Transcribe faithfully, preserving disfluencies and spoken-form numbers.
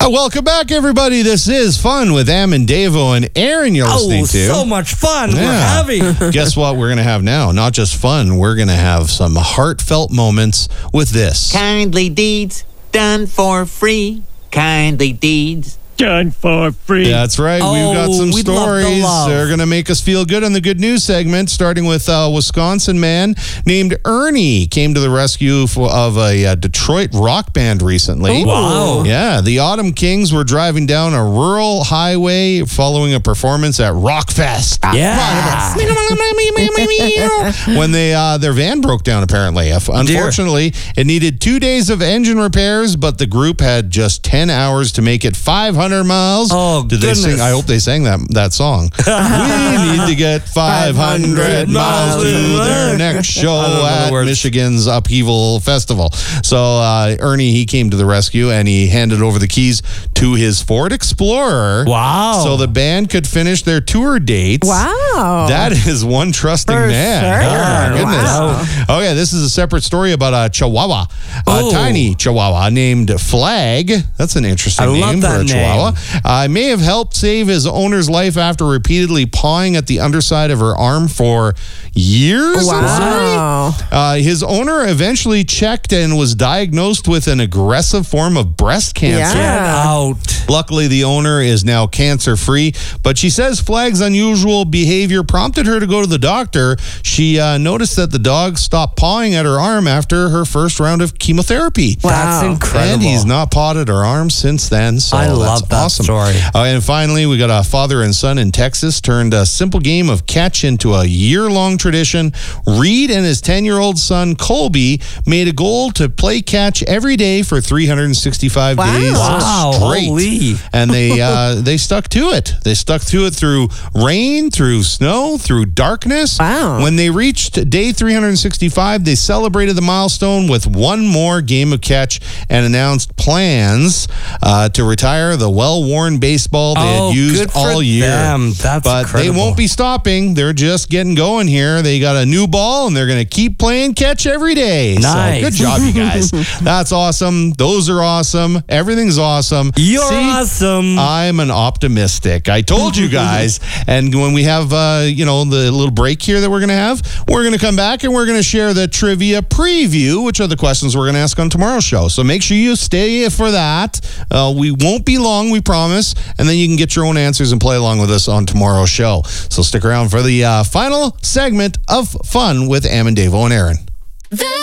Welcome back, everybody. This is Fun with Am and Davo and Aaron you're listening oh, to. so much fun. Yeah. We're having. Guess what we're going to have now? Not just fun. We're going to have some heartfelt moments with this. Kindly deeds done for free. Kindly deeds done for free. That's right. Oh, We've got some we'd love the stories. love. They're going to make us feel good on the good news segment, starting with a Wisconsin man named Ernie came to the rescue for, of a, uh Detroit rock band recently. Ooh. Wow. Yeah. The Autumn Kings were driving down a rural highway following a performance at Rockfest. Yeah. when they uh, their van broke down, apparently. Unfortunately, it needed two days of engine repairs, but the group had just ten hours to make it five hundred miles. Oh, Did goodness. they sing? I hope they sang that that song. We need to get five hundred miles to their next show at Michigan's Upheaval Festival. So uh, Ernie, he came to the rescue and he handed over the keys to his Ford Explorer. Wow. So the band could finish their tour dates. Wow. That is one trusting For man. sure. Oh, my goodness. Wow. Okay, this is a separate story about a Chihuahua, Oh. a tiny Chihuahua named Flag. That's an interesting I love name that for a name. Chihuahua. I uh, may have helped save his owner's life after repeatedly pawing at the underside of her arm for years. Wow. Uh, his owner eventually checked and was diagnosed with an aggressive form of breast cancer. Get Yeah. out. Luckily, the owner is now cancer-free, but she says Flag's unusual behavior prompted her to go to the doctor. She uh, noticed that the dog stopped pawing at her arm after her first round of chemotherapy. Wow. That's incredible. And he's not pawed at her arm since then, so I that's love that awesome. story. Uh, and finally, we got a father and son in Texas turned a simple game of catch into a year-long tradition. Reed and his ten-year-old son, Colby, made a goal to play catch every day for three hundred sixty-five Wow. days Wow, straight. holy. And they uh, they stuck to it. They stuck to it through rain, through snow, through darkness. Wow. When they reached day three hundred sixty-five, they celebrated the milestone with one more game of catch and announced plans uh, to retire the well-worn baseball they Oh, had used good for all year. them. That's but incredible. they won't be stopping. They're just getting going here. They got a new ball, and they're going to keep playing catch every day. Nice. So good job, you guys. That's awesome. Those are awesome. Everything's awesome. You're See, awesome. I'm an optimistic. I told you guys. And when we have, uh, you know, the little break here that we're going to have, we're going to come back and we're going to share the trivia preview, which are the questions we're going to ask on tomorrow's show. So make sure you stay for that. Uh, we won't be long, we promise. And then you can get your own answers and play along with us on tomorrow's show. So stick around for the uh, final segment of Fun with Am and Davo and Aaron.